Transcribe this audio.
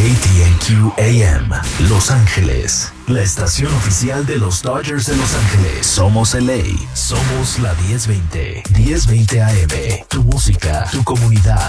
KTNQ AM, Los Ángeles, la estación oficial de los Dodgers de Los Ángeles. Somos LA, somos la 1020, 1020 AM, tu música, tu comunidad.